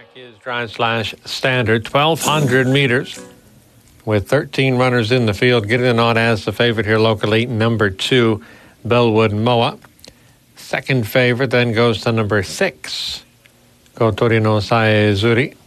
Is dry/standard, 1,200 meters with 13 runners in the field. Getting the nod as the favorite here locally, number 2, Bellwood Moa. Second favorite then goes to number 6, Kotorino Saezuri.